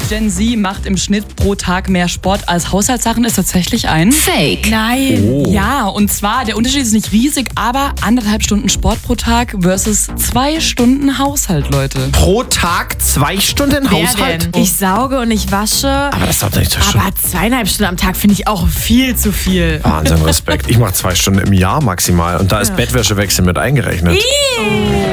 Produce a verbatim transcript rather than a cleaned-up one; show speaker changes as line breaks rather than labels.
Gen Z macht im Schnitt pro Tag mehr Sport als Haushaltssachen, ist tatsächlich ein
Fake.
Nein.
Oh.
Ja, und zwar, der Unterschied ist nicht riesig, aber anderthalb Stunden Sport pro Tag versus zwei Stunden Haushalt, Leute.
Pro Tag zwei Stunden
Wer
Haushalt?
denn? Ich sauge und ich wasche.
Aber das ist doch nicht so schlimm.
Aber zweieinhalb Stunden am Tag finde ich auch viel zu viel.
Wahnsinn, Respekt. Ich mache zwei Stunden im Jahr maximal und da ist Bettwäschewechsel mit eingerechnet.